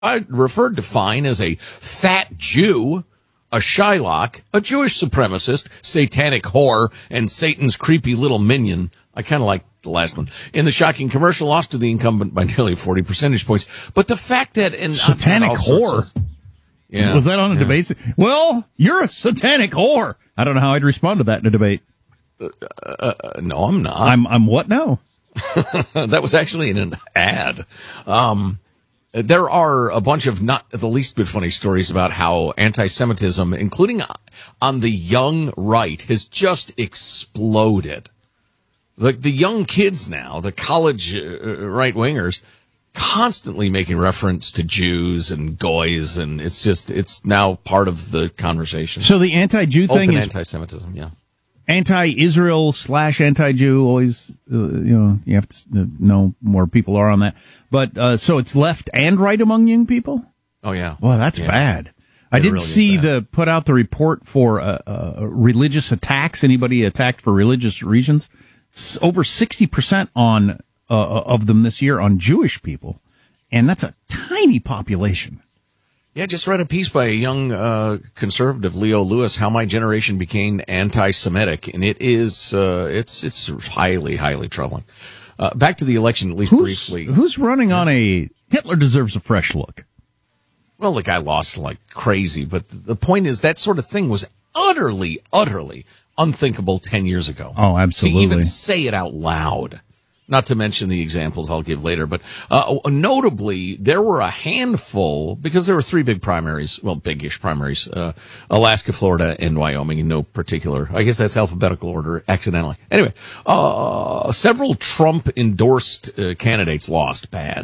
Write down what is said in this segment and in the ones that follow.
I referred to Fine as a fat Jew, a Shylock, a Jewish supremacist, satanic whore, and Satan's creepy little minion. I kind of like the last one. In the shocking commercial, lost to the incumbent by nearly 40 percentage points. But the fact that... Satanic whore? Yeah. Was that on a debate? Well, you're a satanic whore. I don't know how I'd respond to that in a debate. No, I'm not. I'm what now? That was actually in an ad. There are a bunch of not the least bit funny stories about how anti-Semitism, including on the young right, has just exploded. Like the young kids now, the college right-wingers, constantly making reference to Jews and goys, and it's now part of the conversation. So the anti-Jew thing Open is anti-Semitism, yeah. Anti-Israel / anti-Jew, always, you have to know more people are on that. But, so it's left and right among young people? Oh, yeah. Well, that's bad. I did really see put out the report for religious attacks, anybody attacked for religious reasons. Over 60% on of them this year on Jewish people. And that's a tiny population. Yeah, I just read a piece by a young conservative, Leo Lewis, how my generation became anti-Semitic, and it is it's highly, highly troubling. Back to the election, at least briefly. Who's running on a Hitler deserves a fresh look? Well, the guy lost like crazy, but the point is that sort of thing was utterly, utterly unthinkable 10 years ago. Oh, absolutely. To even say it out loud. Not to mention the examples I'll give later, but notably, there were a handful, because there were three big primaries, well, big-ish primaries, Alaska, Florida, and Wyoming in no particular. I guess that's alphabetical order, accidentally. Anyway, several Trump-endorsed candidates lost bad.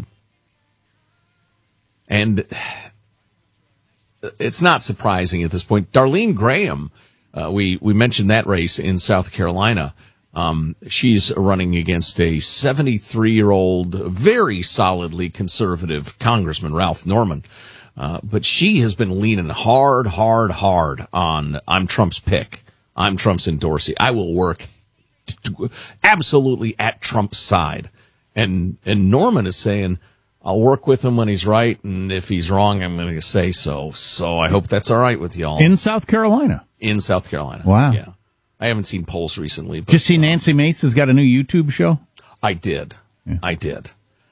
And it's not surprising at this point. Darlene Graham, we mentioned that race in South Carolina. She's running against a 73-year-old, very solidly conservative Congressman, Ralph Norman. But she has been leaning hard on, I'm Trump's pick. I'm Trump's endorsee. I will work absolutely at Trump's side. And Norman is saying, I'll work with him when he's right, and if he's wrong, I'm going to say so. So I hope that's all right with y'all. In South Carolina? In South Carolina. Wow. Yeah. I haven't seen polls recently. But, did you see Nancy Mace has got a new YouTube show? I did. Yeah. I did.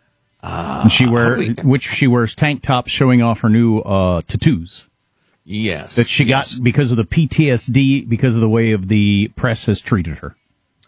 She wears tank tops showing off her new tattoos. Yes. That she got because of the PTSD, because of the way of the press has treated her.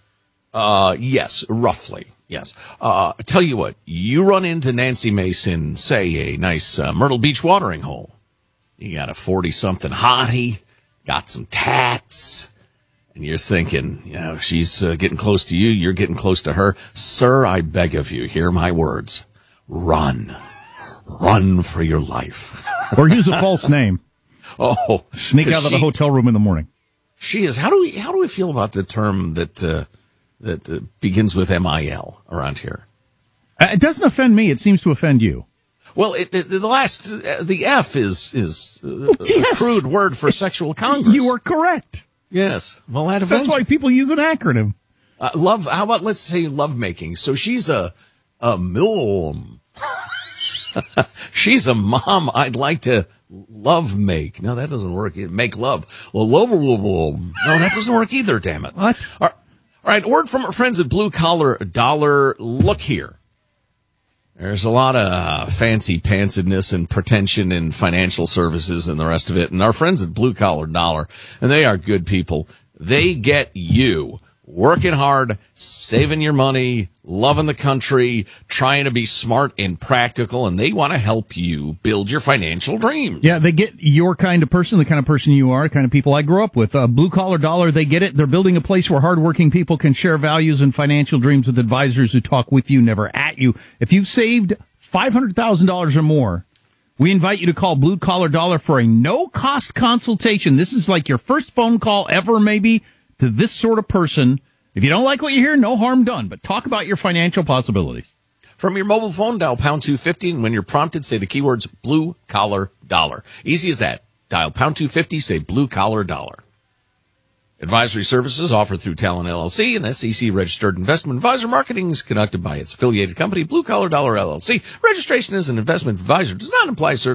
Yes, roughly. Yes. Tell you what, you run into Nancy Mace in, say, a nice Myrtle Beach watering hole. You got a 40-something hottie, got some tats. And you're thinking, she's getting close to you. You're getting close to her. Sir, I beg of you, hear my words. Run. Run for your life. Or use a false name. Oh. Sneak out of the hotel room in the morning. She is. How do we feel about the term that begins with MIL around here? It doesn't offend me. It seems to offend you. Well, the F is a crude word for sexual congress. You are correct. Yes. Well, that's why people use an acronym. Love. How about let's say lovemaking? So she's a milm. She's a mom. I'd like to love make. No, that doesn't work. Make love. Well, no, that doesn't work either. Damn it. What? All right. Word from our friends at Blue Collar Dollar. Look here. There's a lot of fancy pantsedness and pretension in financial services and the rest of it. And our friends at Blue Collar Dollar, and they are good people. They get you working hard, saving your money, loving the country, trying to be smart and practical, and they want to help you build your financial dreams. Yeah, they get your kind of person, the kind of person you are, the kind of people I grew up with. Blue Collar Dollar, they get it. They're building a place where hardworking people can share values and financial dreams with advisors who talk with you, never at you. If you've saved $500,000 or more, we invite you to call Blue Collar Dollar for a no-cost consultation. This is like your first phone call ever, maybe, to this sort of person. If you don't like what you hear, no harm done, but talk about your financial possibilities. From your mobile phone, dial pound 250, and when you're prompted, say the keywords Blue Collar Dollar. Easy as that. Dial pound 250, say Blue Collar Dollar. Advisory services offered through Talon LLC, an SEC-registered investment advisor. Marketing is conducted by its affiliated company, Blue Collar Dollar LLC. Registration as an investment advisor does not imply certain